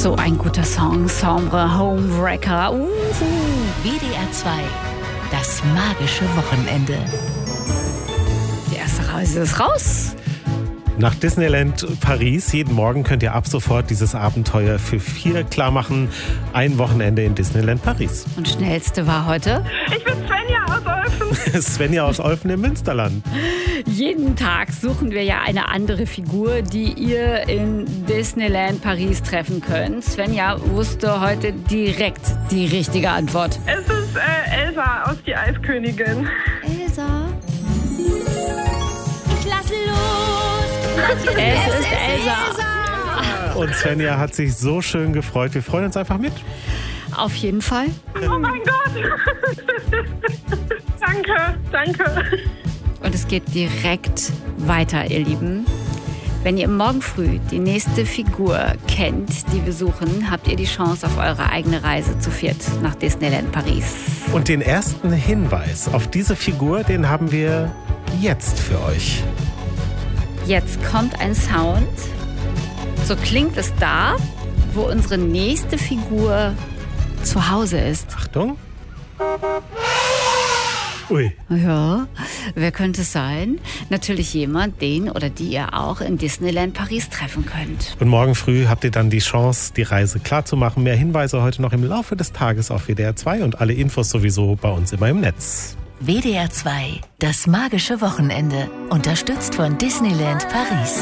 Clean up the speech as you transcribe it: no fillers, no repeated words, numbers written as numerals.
So ein guter Song, Sombre Homewrecker. WDR 2, das magische Wochenende. Die erste Reise ist raus. Nach Disneyland Paris. Jeden Morgen könnt ihr ab sofort dieses Abenteuer für 4 klar machen. Ein Wochenende in Disneyland Paris. Und schnellste war heute? Ich bin Svenja aus Olfen. Svenja aus Olfen im Münsterland. Jeden Tag suchen wir ja eine andere Figur, die ihr in Disneyland Paris treffen könnt. Svenja wusste heute direkt die richtige Antwort. Es ist Elsa aus Die Eiskönigin. Elsa? Ich lasse los. Es ist Elsa. Und Svenja hat sich so schön gefreut. Wir freuen uns einfach mit. Auf jeden Fall. Oh mein Gott. Danke. Und es geht direkt weiter, ihr Lieben. Wenn ihr morgen früh die nächste Figur kennt, die wir suchen, habt ihr die Chance auf eure eigene Reise zu 4 nach Disneyland Paris. Und den ersten Hinweis auf diese Figur, den haben wir jetzt für euch. Jetzt kommt ein Sound. So klingt es da, wo unsere nächste Figur zu Hause ist. Achtung. Ui. Ja, wer könnte es sein? Natürlich jemand, den oder die ihr auch in Disneyland Paris treffen könnt. Und morgen früh habt ihr dann die Chance, die Reise klar zu machen. Mehr Hinweise heute noch im Laufe des Tages auf WDR 2 und alle Infos sowieso bei uns immer im Netz. WDR 2, das magische Wochenende. Unterstützt von Disneyland Paris.